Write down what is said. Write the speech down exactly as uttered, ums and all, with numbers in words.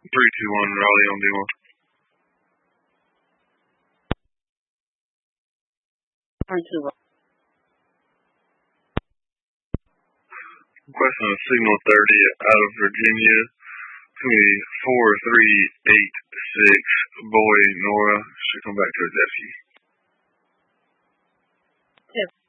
three two one Raleigh on D one. three two one. Requesting a signal thirty out of Virginia. four three eight six. Boy Nora should come back to his rescue. Tip.